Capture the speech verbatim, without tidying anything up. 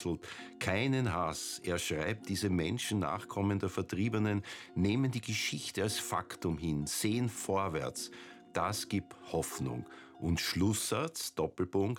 keinen Hass. Er schreibt, diese Menschen, Nachkommen der Vertriebenen, nehmen die Geschichte als Faktum hin, sehen vorwärts. Das gibt Hoffnung. Und Schlusssatz, Doppelpunkt,